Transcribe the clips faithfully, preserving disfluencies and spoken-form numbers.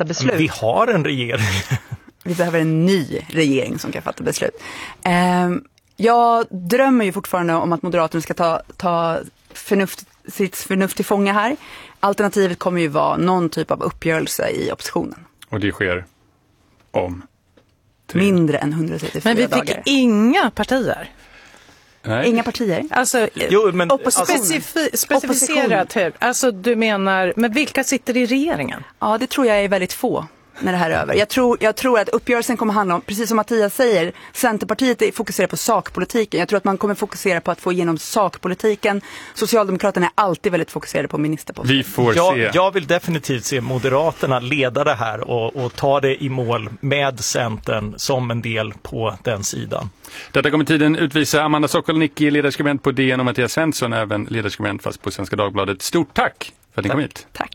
fatta beslut. Vi har en regering. Vi behöver en ny regering som kan fatta beslut. Eh, jag drömmer ju fortfarande om att Moderaterna ska ta, ta förnuft, sitt förnuft till fånga här. Alternativet kommer ju vara någon typ av uppgörelse i oppositionen. Och det sker om tre. Mindre än hundratrettiofyra dagar. Men vi fick dagar. inga partier. Nej. Inga partier. Alltså, Jo, men, specif- specificerat hur. Alltså du menar, men vilka sitter i regeringen? Ja, det tror jag är väldigt få när det här är över. Jag tror, jag tror att uppgörelsen kommer handla om, precis som Mattias säger, Centerpartiet är fokuserar på sakpolitiken. Jag tror att man kommer fokusera på att få igenom sakpolitiken. Socialdemokraterna är alltid väldigt fokuserade på ministerposten. Vi får jag, se. jag vill definitivt se Moderaterna leda det här och, och ta det i mål med Centern som en del på den sidan. Detta kommer tiden utvisa. Amanda Sokolnicki, ledarskribent på D N, och Mattias Svensson, även ledarskribent fast på Svenska Dagbladet. Stort tack för att ni kom hit. Tack.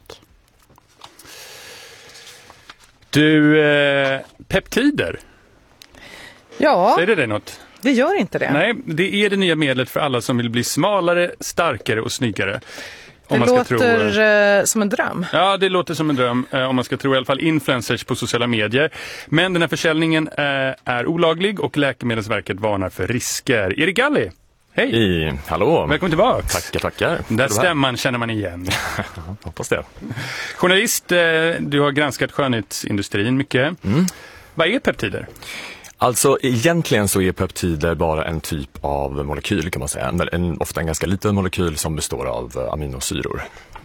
Du, eh, peptider. Ja, Säger det dig något? det gör inte det. Nej, det är det nya medlet för alla som vill bli smalare, starkare och snyggare. Det man ska låter tro, eh, som en dröm. Ja, det låter som en dröm eh, om man ska tro i alla fall influencers på sociala medier. Men den här försäljningen eh, är olaglig och Läkemedelsverket varnar för risker. Erik Galli, hej! I, hallå! Välkommen tillbaka. Tackar, tackar. Den där stämman känner man igen. Hoppas det. Journalist, eh, du har granskat skönhetsindustrin mycket. Mm. Vad är peptider? Alltså egentligen så är peptider bara en typ av molekyl kan man säga. En, en, ofta en ganska liten molekyl som består av uh, aminosyror.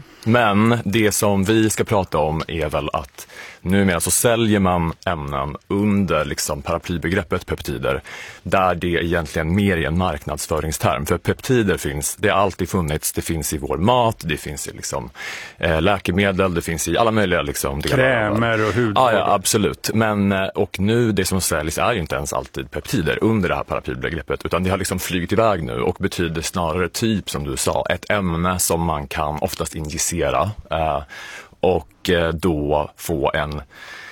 Men det som vi ska prata om är väl att numera så säljer man ämnen under liksom paraplybegreppet peptider, där det egentligen mer är en marknadsföringsterm. För peptider finns, det har alltid funnits, det finns i vår mat, det finns i liksom, eh, läkemedel, det finns i alla möjliga liksom, delar. Krämer och hudvård. Ja, ja, absolut. Men, och nu det som säljs är ju inte ens alltid peptider under det här paraplybegreppet, utan det har liksom flygit iväg nu och betyder snarare typ, som du sa, ett ämne som man kan oftast injicera eh, och då få en,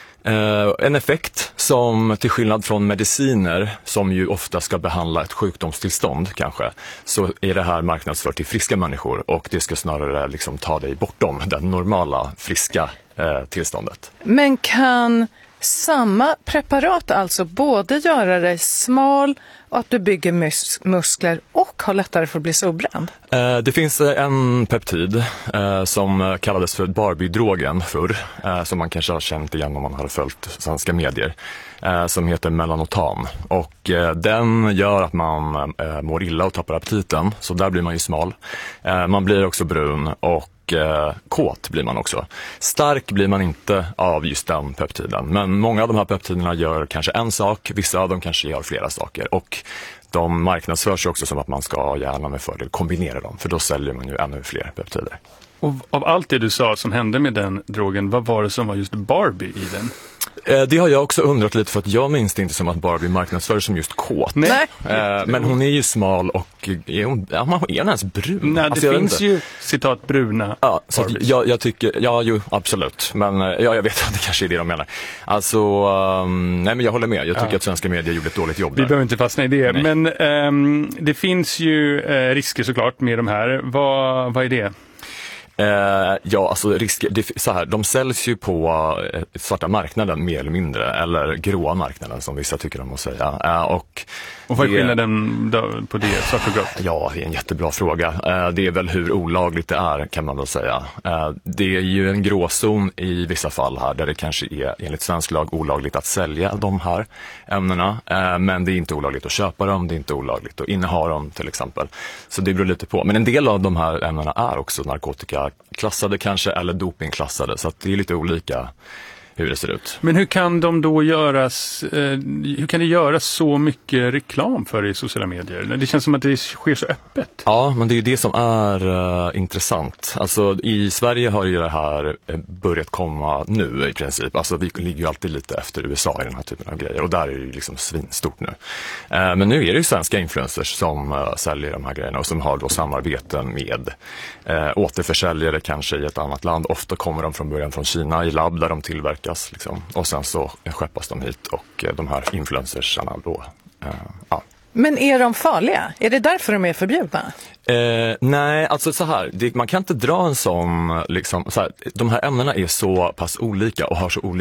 eh, en effekt som till skillnad från mediciner som ju ofta ska behandla ett sjukdomstillstånd kanske, så är det här marknadsfört till friska människor och det ska snarare liksom ta dig bortom det normala friska eh, tillståndet. Men kan samma preparat alltså både göra dig smal och att du bygger mus- muskler och har lättare för att bli solbränd? Eh, det finns en peptid eh, som kallades för Barbie-drogen förr, eh, som man kanske har känt igen om man har följt svenska medier, eh, som heter Melanotan. Och eh, den gör att man eh, mår illa och tappar aptiten, så där blir man ju smal. Eh, man blir också brun och eh, kåt blir man också. Stark blir man inte av just den peptiden, men många av de här peptiderna gör kanske en sak, vissa av dem kanske gör flera saker, och de marknadsförs också som att man ska gärna med fördel kombinera dem, för då säljer man ju ännu fler peptider. Och av allt det du sa som hände med den drogen, vad var det som var just Barbie i den? Eh, det har jag också undrat lite, för att jag minns det inte som att Barbie marknadsförs som just kåt. Nej. Eh, men hon är ju smal och är hon, ja, man, är hon ens brun? Nej, det alltså, finns ju citat bruna. Ja, så att jag, jag tycker, ja jo, absolut. Men ja, jag vet att det kanske är det de menar. Alltså, um, nej men jag håller med. Jag tycker ja. att svenska medier gjorde ett dåligt jobb Vi där. behöver inte fastna i det. Nej. Men um, det finns ju uh, risker såklart med de här. Vad, vad är det? Eh, ja, alltså risker, det, så här, de säljs ju på eh, svarta marknaden mer eller mindre, eller gråa marknaden som vissa tycker om att säga. Eh, och Och vad är det, skillnaden då på det, svart och grått? Ja, det är en jättebra fråga. Eh, det är väl hur olagligt det är, kan man väl säga. Eh, det är ju en gråzon i vissa fall här, där det kanske är enligt svensk lag olagligt att sälja de här ämnena. Eh, men det är inte olagligt att köpa dem, det är inte olagligt att inneha dem till exempel. Så det beror lite på. Men en del av de här ämnena är också narkotika klassade kanske, eller dopingklassade, så att det är lite olika hur det ser ut. Men hur kan de då göras, eh, hur kan det göras så mycket reklam för i sociala medier? Det känns som att det sker så öppet. Ja, men det är ju det som är uh, intressant. Alltså i Sverige har ju det här börjat komma nu i princip. Alltså vi ligger ju alltid lite efter U S A i den här typen av grejer, och där är det ju liksom svinstort nu. Uh, men nu är det ju svenska influencers som uh, säljer de här grejerna och som har då samarbeten med uh, återförsäljare kanske i ett annat land. Ofta kommer de från början från Kina i labb där de tillverkas. Liksom. Och sen så skeppas de hit och de här influencersarna då, uh, ja. Men är de farliga? Är det därför de är förbjudna? Eh, nej, alltså så här, det, man kan inte dra en sån, liksom, så här, de här ämnena är så pass olika och har så olika